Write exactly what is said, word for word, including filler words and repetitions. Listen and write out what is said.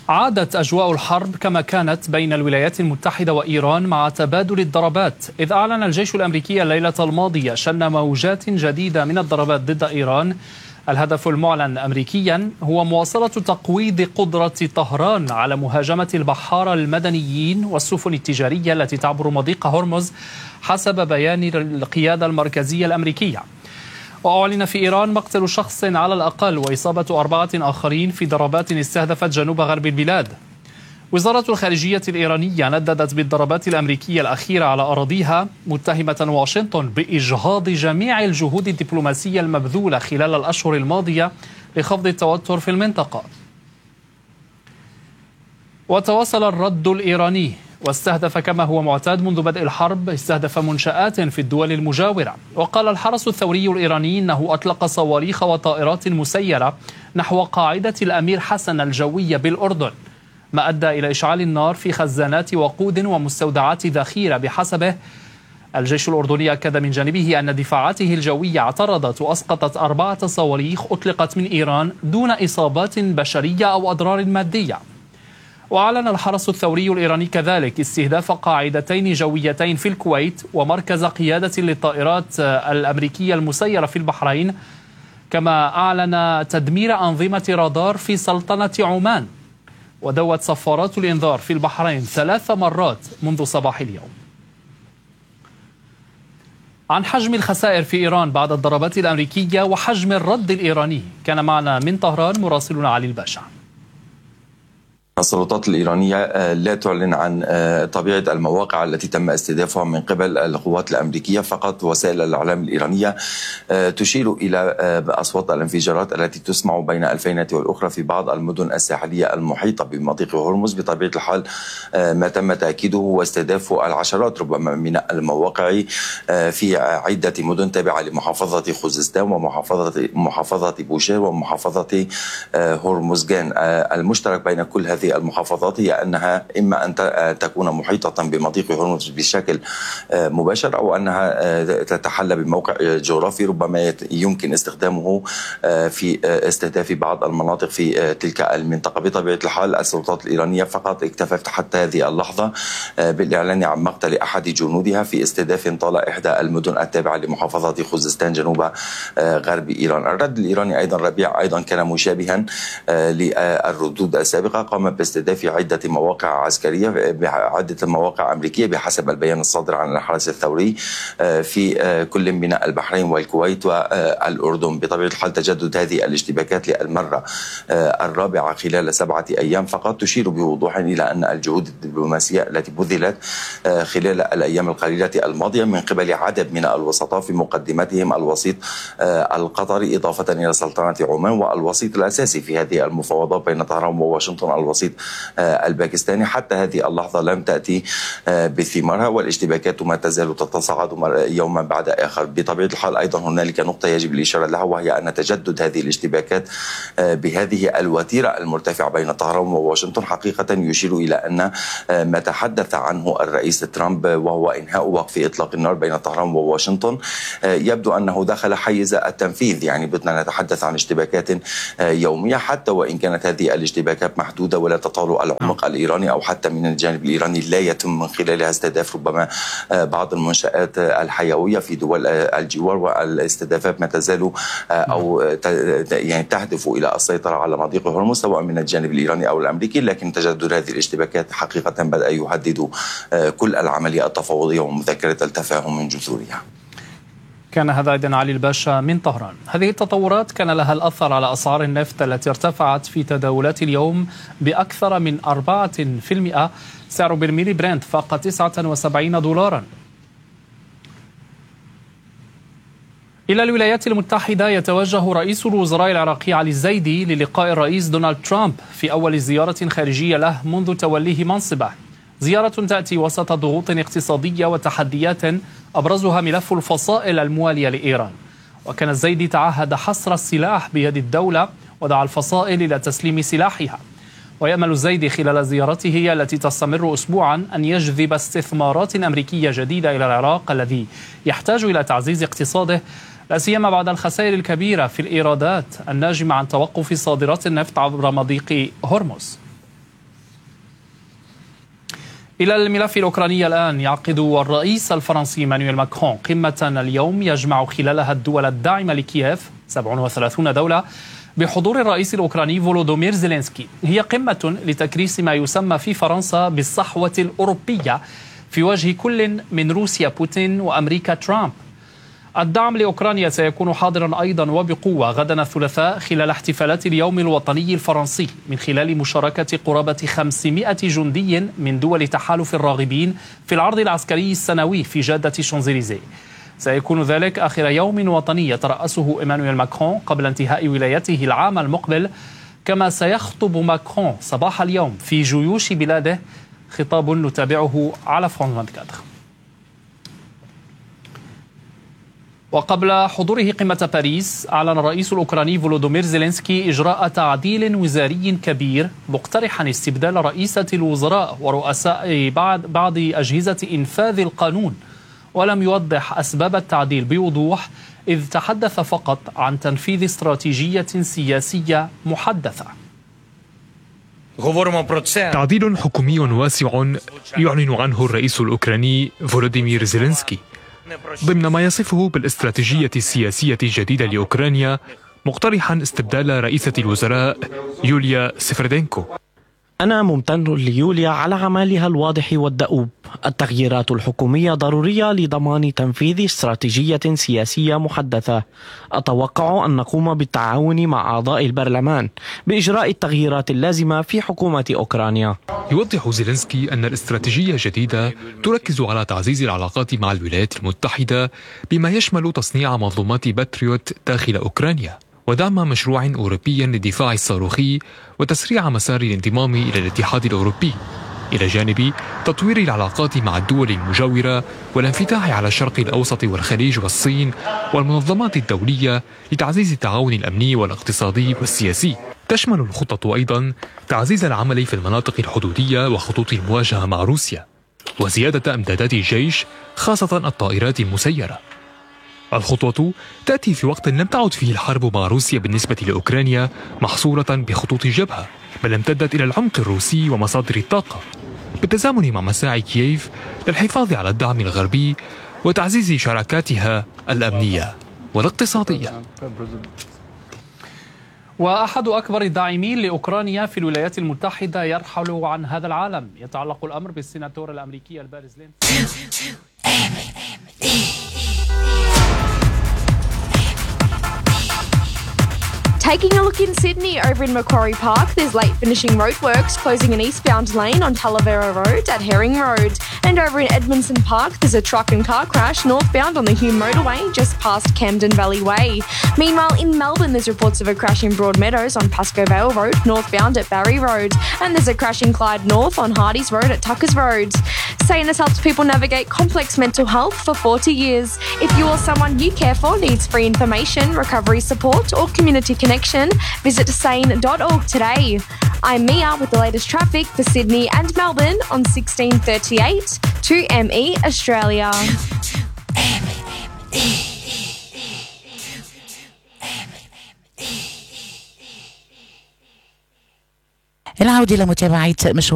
عادت أجواء الحرب كما كانت بين الولايات المتحدة وإيران مع تبادل الضربات، إذ أعلن الجيش الأمريكي الليلة الماضية شن موجات جديدة من الضربات ضد إيران. الهدف المعلن أمريكيا هو مواصلة تقويض قدرة طهران على مهاجمة البحارة المدنيين والسفن التجارية التي تعبر مضيق هرمز حسب بيان القيادة المركزية الأمريكية. وأعلن في إيران مقتل شخص على الأقل وإصابة أربعة آخرين في ضربات استهدفت جنوب غرب البلاد. وزارة الخارجية الإيرانية نددت بالضربات الأمريكية الأخيرة على أراضيها، متهمة واشنطن بإجهاض جميع الجهود الدبلوماسية المبذولة خلال الأشهر الماضية لخفض التوتر في المنطقة. وتواصل الرد الإيراني واستهدف كما هو معتاد منذ بدء الحرب استهدف منشآت في الدول المجاورة. وقال الحرس الثوري الإيراني أنه أطلق صواريخ وطائرات مسيرة نحو قاعدة الأمير حسن الجوية بالأردن، ما أدى إلى إشعال النار في خزانات وقود ومستودعات ذخيرة بحسبه. الجيش الأردني أكد من جانبه أن دفاعاته الجوية اعترضت وأسقطت أربعة صواريخ أطلقت من إيران دون إصابات بشرية أو أضرار مادية. وأعلن الحرس الثوري الإيراني كذلك استهداف قاعدتين جويتين في الكويت ومركز قيادة للطائرات الأمريكية المسيرة في البحرين، كما أعلن تدمير أنظمة رادار في سلطنة عمان. ودوت صفارات الإنذار في البحرين ثلاث مرات منذ صباح اليوم. عن حجم الخسائر في إيران بعد الضربات الأمريكية وحجم الرد الإيراني كان معنا من طهران مراسلنا علي الباشا. السلطات الإيرانية لا تعلن عن طبيعة المواقع التي تم استهدافها من قبل القوات الأمريكية، فقط وسائل الإعلام الإيرانية تشير إلى أصوات الانفجارات التي تسمع بين الفينة والأخرى في بعض المدن الساحلية المحيطة بمضيق هرمز. بطبيعة الحال ما تم تأكيده هو استهداف العشرات ربما من المواقع في عدة مدن تابعة لمحافظة خوزستان ومحافظة محافظة بوشير ومحافظة هرمزجان. المشترك بين كل هذه المحافظات هي أنها إما أن تكون محيطة بمضيق هرمز بشكل مباشر أو أنها تتحلى بموقع جغرافي ربما يمكن استخدامه في استهداف بعض المناطق في تلك المنطقة. بطبيعة الحال السلطات الإيرانية فقط اكتفت حتى هذه اللحظة بالإعلان عن مقتل أحد جنودها في استهداف طال إحدى المدن التابعة لمحافظة خوزستان جنوب غرب إيران. الرد الإيراني أيضا ربيع أيضا كان مشابها للردود السابقة، قام باستهداف عدة مواقع عسكرية بعدة مواقع أمريكية بحسب البيان الصادر عن الحرس الثوري في كل من البحرين والكويت والأردن. بطبيعة الحال تجدد هذه الاشتباكات للمرة الرابعة خلال سبعة أيام فقط تشير بوضوح إلى أن الجهود الدبلوماسية التي بذلت خلال الأيام القليلة الماضية من قبل عدد من الوسطاء في مقدمتهم الوسيط القطري إضافة إلى سلطنة عمان والوسيط الأساسي في هذه المفاوضات بين طهران وواشنطن الوسيط الباكستاني، حتى هذه اللحظة لم تأتي بثمارها والاشتباكات ما تزال تتصاعد يوما بعد آخر. بطبيعة الحال أيضا هنالك نقطة يجب الإشارة لها، وهي أن تجدد هذه الاشتباكات بهذه الوتيرة المرتفعة بين طهران وواشنطن حقيقة يشير إلى أن ما تحدث عنه الرئيس ترامب وهو إنهاء وقف إطلاق النار بين طهران وواشنطن يبدو أنه دخل حيز التنفيذ. يعني بدنا نتحدث عن اشتباكات يومية حتى وإن كانت هذه الاشتباكات محدودة ولا تطال العمق الإيراني أو حتى من الجانب الإيراني لا يتم من خلالها استهداف ربما بعض المنشآت الحيوية في دول الجوار، والاستهدافات ما تزال أو يعني تهدف إلى السيطرة على مضيق هرمز سواء من الجانب الإيراني أو الأمريكي. لكن تجدد هذه الاشتباكات حقيقة بدأ يهدد كل العملية التفاوضية ومذكرة التفاهم من جذورها. كان هذا أيضا علي الباشا من طهران. هذه التطورات كان لها الأثر على أسعار النفط التي ارتفعت في تداولات اليوم بأكثر من أربعة بالمئة. سعر برميل برنت فاق تسعة وسبعين دولارا. إلى الولايات المتحدة يتوجه رئيس الوزراء العراقي علي الزيدي للقاء الرئيس دونالد ترامب في أول زيارة خارجية له منذ توليه منصبه. زيارة تأتي وسط ضغوط اقتصادية وتحديات أبرزها ملف الفصائل الموالية لإيران. وكان الزيدي تعهد حصر السلاح بيد الدولة ودعا الفصائل إلى تسليم سلاحها. ويأمل الزيدي خلال زيارته التي تستمر أسبوعا أن يجذب استثمارات أمريكية جديدة إلى العراق الذي يحتاج إلى تعزيز اقتصاده، لا سيما بعد الخسائر الكبيرة في الإيرادات الناجمة عن توقف صادرات النفط عبر مضيق هرمز. إلى الملف الأوكراني الآن. يعقد الرئيس الفرنسي مانويل ماكرون قمة اليوم يجمع خلالها الدول الداعمة لكييف سبع وثلاثين دولة بحضور الرئيس الأوكراني فولودومير زيلينسكي. هي قمة لتكريس ما يسمى في فرنسا بالصحوة الأوروبية في وجه كل من روسيا بوتين وأمريكا ترامب. الدعم لأوكرانيا سيكون حاضرا أيضا وبقوة غدا الثلاثاء خلال احتفالات اليوم الوطني الفرنسي من خلال مشاركة قرابة خمسمائة جندي من دول تحالف الراغبين في العرض العسكري السنوي في جادة شانزليزيه. سيكون ذلك آخر يوم وطني يترأسه إيمانويل ماكرون قبل انتهاء ولايته العام المقبل، كما سيخطب ماكرون صباح اليوم في جيوش بلاده خطاب نتابعه على فرانس أربعة وعشرين. وقبل حضوره قمة باريس، أعلن الرئيس الأوكراني فولودومير زيلينسكي إجراء تعديل وزاري كبير مقترحا استبدال رئيسة الوزراء ورؤساء بعض بعض أجهزة إنفاذ القانون، ولم يوضح أسباب التعديل بوضوح، إذ تحدث فقط عن تنفيذ استراتيجية سياسية محدثة. تعديل حكومي واسع يعلن عنه الرئيس الأوكراني فولوديمير زيلينسكي ضمن ما يصفه بالاستراتيجية السياسية الجديدة لأوكرانيا، مقترحا استبدال رئيسة الوزراء يوليا سيفردينكو. أنا ممتن ليوليا على عملها الواضح والدؤوب. التغييرات الحكومية ضرورية لضمان تنفيذ استراتيجية سياسية محدثة. أتوقع أن نقوم بالتعاون مع أعضاء البرلمان بإجراء التغييرات اللازمة في حكومة أوكرانيا. يوضح زيلينسكي أن الاستراتيجية الجديدة تركز على تعزيز العلاقات مع الولايات المتحدة بما يشمل تصنيع منظومات باتريوت داخل أوكرانيا، ودعم مشروع أوروبي للدفاع الصاروخي، وتسريع مسار الانضمام إلى الاتحاد الأوروبي، إلى جانب تطوير العلاقات مع الدول المجاورة والانفتاح على الشرق الأوسط والخليج والصين والمنظمات الدولية لتعزيز التعاون الأمني والاقتصادي والسياسي. تشمل الخطة أيضا تعزيز العمل في المناطق الحدودية وخطوط المواجهة مع روسيا، وزيادة إمدادات الجيش خاصة الطائرات المسيرة. الخطوة تأتي في وقت لم تعد فيه الحرب مع روسيا بالنسبة لأوكرانيا محصورة بخطوط الجبهة، بل امتدت إلى العمق الروسي ومصادر الطاقة، بالتزامن مع مساعي كييف للحفاظ على الدعم الغربي وتعزيز شراكاتها الأمنية والاقتصادية. وأحد أكبر الداعمين لأوكرانيا في الولايات المتحدة يرحل عن هذا العالم. يتعلق الأمر بالسيناتور الأمريكي البارز لينسي. Taking a look in Sydney, over in Macquarie Park, there's late finishing roadworks closing an eastbound lane on Talavera Road at Herring Road. And over in Edmondson Park, there's a truck and car crash northbound on the Hume Motorway just past Camden Valley Way. Meanwhile, in Melbourne, there's reports of a crash in Broadmeadows on Pascoe Vale Road northbound at Barry Road. And there's a crash in Clyde North on Hardy's Road at Tuckers Road. Sane has helped people navigate complex mental health for forty years. If you or someone you care for needs free information, recovery support or community connection, visit sane dot org today. I'm Mia with the latest traffic for Sydney and Melbourne on sixteen thirty-eight two M E Australia. العودة لمتابعة مشوار